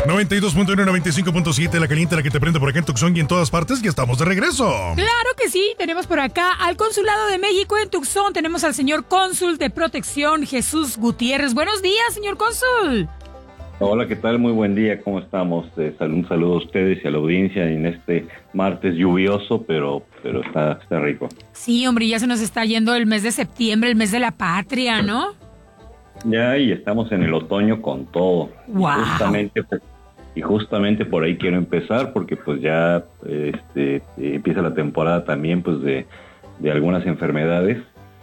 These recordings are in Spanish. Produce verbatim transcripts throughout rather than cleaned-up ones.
noventa y dos punto uno, noventa y cinco punto siete, la caliente, la que te prende por acá en Tucson y en todas partes. Ya estamos de regreso. Claro que sí, tenemos por acá al Consulado de México en Tucson. Tenemos al señor Cónsul de Protección, Jesús Gutiérrez. Buenos días, señor Cónsul. Hola, ¿qué tal? Muy buen día, ¿cómo estamos? Eh, un saludo a ustedes y a la audiencia en este martes lluvioso, pero pero está, está rico. Sí, hombre, ya se nos está yendo el mes de septiembre, el mes de la patria, ¿no? Ya, y estamos en el otoño con todo. Wow. Y justamente, y justamente por ahí quiero empezar, porque pues ya este, empieza la temporada también pues de, de algunas enfermedades,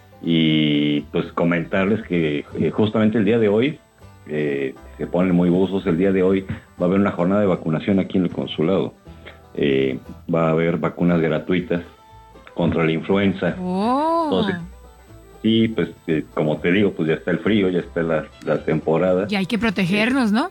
y pues comentarles que eh, justamente el día de hoy, eh, se ponen muy buzos, el día de hoy va a haber una jornada de vacunación aquí en el consulado. Eh, va a haber vacunas gratuitas contra la influenza. Oh. Entonces, sí, pues eh, como te digo, pues ya está el frío, ya está la, la temporada. Y hay que protegernos, ¿no?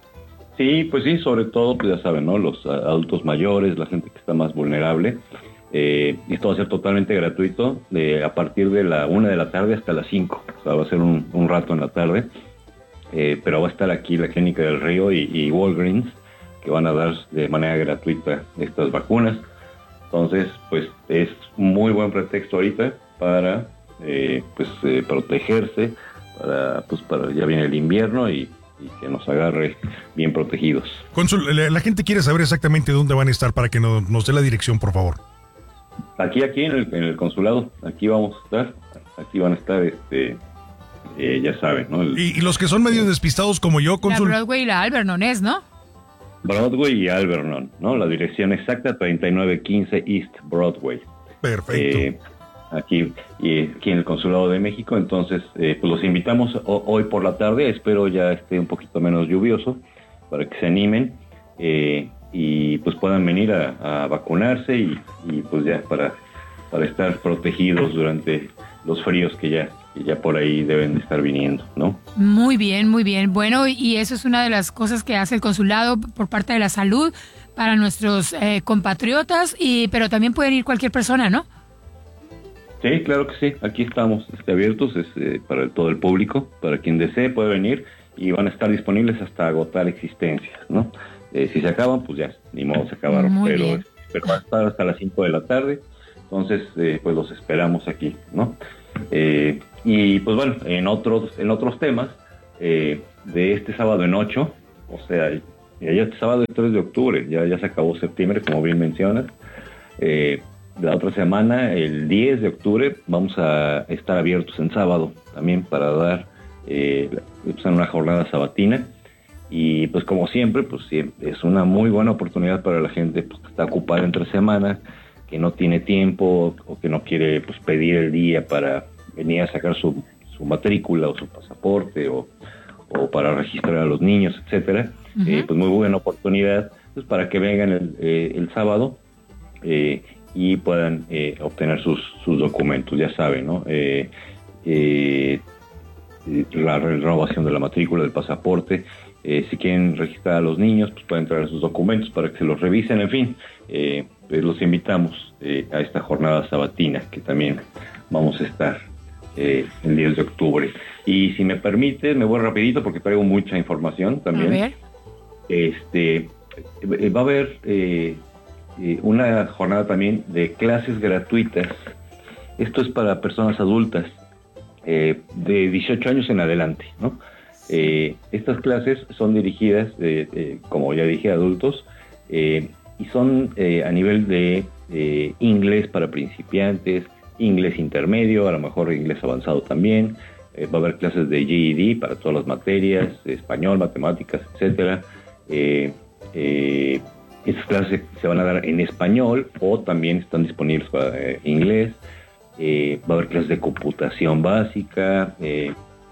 Sí, pues sí, sobre todo, pues ya saben, ¿no? Los uh, adultos mayores, la gente que está más vulnerable. Eh, esto va a ser totalmente gratuito de, a partir de la una de la tarde hasta las cinco. O sea, va a ser un, un rato en la tarde. Eh, pero va a estar aquí la Clínica del Río y, y Walgreens, que van a dar de manera gratuita estas vacunas. Entonces, pues es un muy buen pretexto ahorita para eh, pues eh, protegerse, para pues para ya viene el invierno y, y que nos agarre bien protegidos. Cónsul, la, la gente quiere saber exactamente dónde van a estar para que no, nos dé la dirección, por favor. Aquí, aquí en el, en el consulado, aquí vamos a estar, aquí van a estar, este, eh, ya saben, ¿no? El, y, y los que son medio despistados como yo, Cónsul. La Broadway y la Alvernon es, ¿no? Broadway y Alvernon, ¿no? La dirección exacta, treinta y nueve quince East Broadway. Perfecto. Eh, aquí, y aquí en el Consulado de México, entonces, eh, pues los invitamos o, hoy por la tarde, espero ya esté un poquito menos lluvioso, para que se animen, eh, y pues puedan venir a, a vacunarse y, y pues ya para, para estar protegidos durante los fríos que ya que ya por ahí deben de estar viniendo, ¿no? Muy bien, muy bien. Bueno, y eso es una de las cosas que hace el consulado por parte de la salud para nuestros eh, compatriotas, y pero también pueden ir cualquier persona, ¿no? Sí, claro que sí. Aquí estamos este, abiertos es, eh, para el, todo el público, para quien desee puede venir, y van a estar disponibles hasta agotar existencias, ¿no? Eh, si se acaban, pues ya, ni modo, se acabaron, Muy pero, bien. pero va a estar hasta las cinco de la tarde, entonces eh, pues los esperamos aquí, ¿no? Eh, y pues bueno, en otros en otros temas, eh, de este sábado en ocho, o sea, ya este sábado es tres de octubre, ya, ya se acabó septiembre, como bien mencionas. Eh, la otra semana, el diez de octubre, vamos a estar abiertos en sábado también para dar eh, pues, una jornada sabatina. Y pues como siempre, pues siempre es una muy buena oportunidad para la gente pues, que está ocupada entre semanas, que no tiene tiempo o que no quiere pues pedir el día para venir a sacar su, su matrícula o su pasaporte o, o para registrar a los niños, etcétera. Uh-huh. Eh, pues muy buena oportunidad pues, para que vengan el, eh, el sábado eh, y puedan eh, obtener sus, sus documentos, ya saben, ¿no? Eh, eh, la renovación de la matrícula, del pasaporte. Eh, si quieren registrar a los niños, pues pueden traer sus documentos para que se los revisen, en fin. Eh, pues los invitamos eh, a esta jornada sabatina que también vamos a estar eh, el diez de octubre. Y si me permite, me voy rapidito porque traigo mucha información también. A ver. Este, va a haber eh, eh, una jornada también de clases gratuitas. Esto es para personas adultas eh, de dieciocho años en adelante, ¿no? Eh, estas clases son dirigidas, eh, eh, como ya dije, a adultos, eh, y son eh, a nivel de eh, inglés para principiantes, inglés intermedio, a lo mejor inglés avanzado también. Eh, va a haber clases de G E D para todas las materias, español, matemáticas, etcétera. Eh, eh, estas clases se van a dar en español o también están disponibles para eh, inglés. Eh, va a haber clases de computación básica. Eh,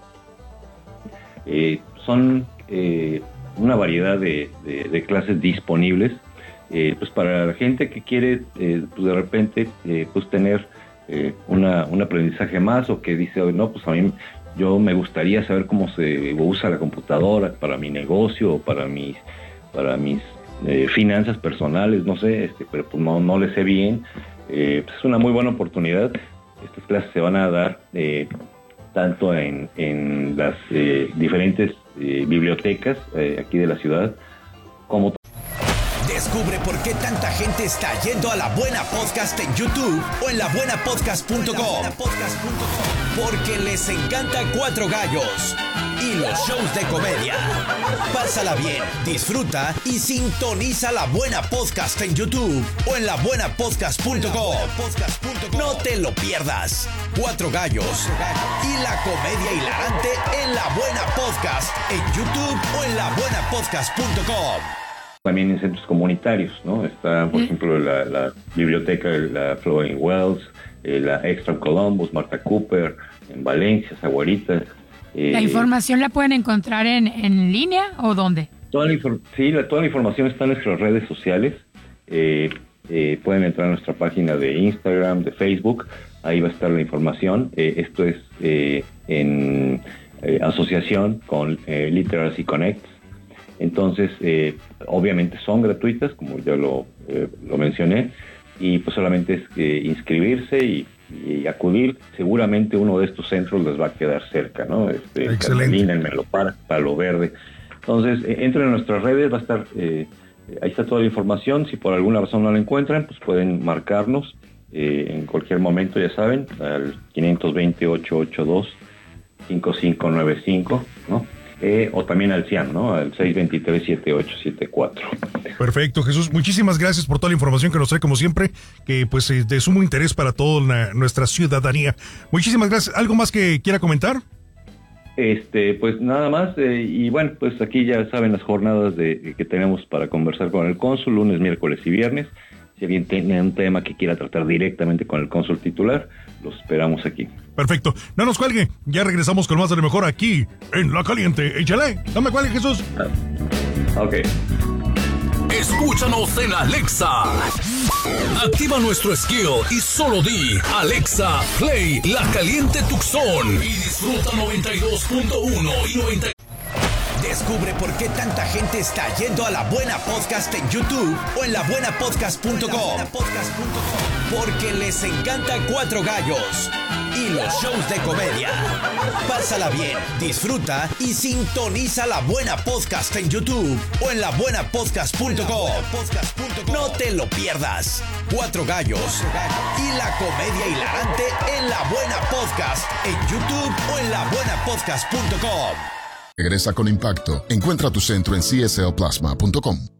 eh, son eh, una variedad de, de, de clases disponibles. Eh, pues para la gente que quiere eh, pues de repente eh, pues tener eh, una, un aprendizaje más, o que dice, no, pues a mí yo me gustaría saber cómo se usa la computadora para mi negocio o para mis para mis eh, finanzas personales, no sé, este, pero pues no, no le sé bien. Eh, pues es una muy buena oportunidad. Estas clases se van a dar eh, tanto en, en las eh, diferentes eh, bibliotecas eh, aquí de la ciudad, como Descubre por qué tanta gente está yendo a La Buena Podcast en YouTube o en la buena podcast punto com. Porque les encanta Cuatro Gallos y los shows de comedia. Pásala bien, disfruta y sintoniza La Buena Podcast en YouTube o en la buena podcast punto com. No te lo pierdas. Cuatro Gallos y la comedia hilarante en La Buena Podcast en YouTube o en la buena podcast punto com. También en centros comunitarios, ¿no? Está, por ejemplo, la, la biblioteca, la Flowing Wells, eh, la Extra Columbus, Marta Cooper, en Valencia, Zaguaritas. Eh, ¿La información la pueden encontrar en, en línea o dónde? Toda la, sí, la, toda la información está en nuestras redes sociales. Eh, eh, pueden entrar a nuestra página de Instagram, de Facebook, ahí va a estar la información. Eh, esto es eh, en eh, asociación con eh, Literacy Connect. Entonces, eh, obviamente son gratuitas, como ya lo, eh, lo mencioné, y pues solamente es eh, inscribirse y, y acudir. Seguramente uno de estos centros les va a quedar cerca, ¿no? Este, Carolina, en Menlo Park, Palo Verde. Entonces, eh, entren a nuestras redes, va a estar, eh, ahí está toda la información. Si por alguna razón no la encuentran, pues pueden marcarnos eh, en cualquier momento, ya saben, al cinco dos cero, ocho ocho dos, cinco cinco nueve cinco, ¿no? Eh, o también al C I A M, ¿no? Al seis dos tres, siete ocho siete cuatro. Perfecto, Jesús. Muchísimas gracias por toda la información que nos trae, como siempre, que pues es de sumo interés para toda la, nuestra ciudadanía. Muchísimas gracias. ¿Algo más que quiera comentar? Este, pues nada más, eh, y bueno, pues aquí ya saben las jornadas de, que tenemos para conversar con el cónsul, lunes, miércoles y viernes. Si alguien tiene un tema que quiera tratar directamente con el cónsul titular, los esperamos aquí. Perfecto. No nos cuelgue. Ya regresamos con más de lo mejor aquí en La Caliente. Échale. No me cuelgue, Jesús. Ah, ok. Escúchanos en Alexa. Activa nuestro skill y solo di Alexa, play La Caliente Tucson y disfruta noventa y dos punto uno y noventa. Descubre por qué tanta gente está yendo a La Buena Podcast en YouTube o en la buena podcast punto com. Porque les encanta Cuatro Gallos y los shows de comedia. Pásala bien, disfruta y sintoniza La Buena Podcast en YouTube o en la buena podcast punto com. No te lo pierdas. Cuatro Gallos y la comedia hilarante en La Buena Podcast en YouTube o en la buena podcast punto com. Regresa con impacto. Encuentra tu centro en c s l plasma punto com.